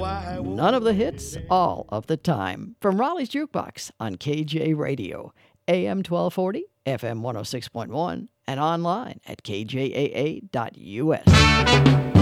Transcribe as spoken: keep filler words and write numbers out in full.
why. None of the hits, all of the time. From Raleigh's Jukebox on K J Radio, A M twelve forty, F M one oh six point one, and online at K J A A dot U S.